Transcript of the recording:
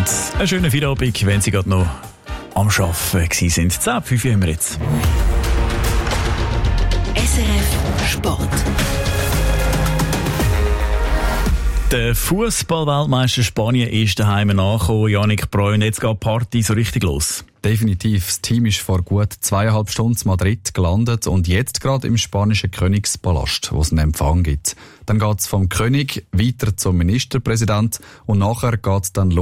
und einen schönen Feierabend, wenn Sie gerade noch am Arbeiten sind. 10:05 haben wir jetzt. SRF Sport. Der Fußball-Weltmeister Spanien ist daheim angekommen. Yannick Breu, jetzt geht die Party so richtig los. Definitiv. Das Team ist vor gut 2,5 Stunden in Madrid gelandet und jetzt gerade im spanischen Königspalast, wo es einen Empfang gibt. Dann geht es vom König weiter zum Ministerpräsident und nachher geht es dann los